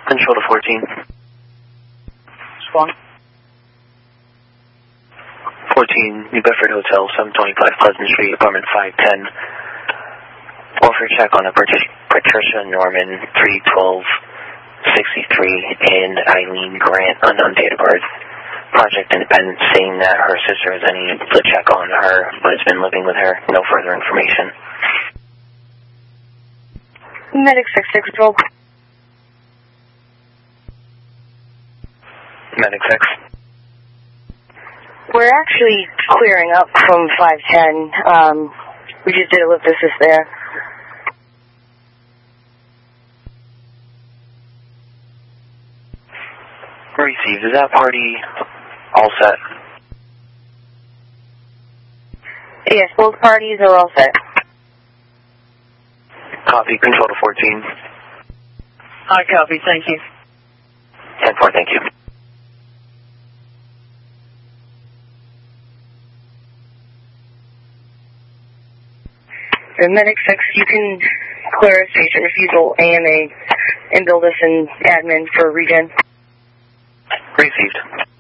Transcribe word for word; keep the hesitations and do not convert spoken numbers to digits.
Control to fourteen. Spawn. fourteen, New Bedford Hotel, seven twenty-five Pleasant Street, apartment five ten. Welfare check on a Patricia Norman, three twelve sixty-three, and Eileen Grant, unknown date of birth. Project Independent saying that her sister has any to check on her, but has been living with her. No further information. Medic six six twelve. Medic six. We're actually clearing up from five ten. Um, we just did a lip assist there. Received. Is that party all set? Yes, both parties are all set. Copy. Control to fourteen. I copy. Thank you. ten four, thank you. The Medic six, you can clear station refusal A M A and build us an admin for regen. Received.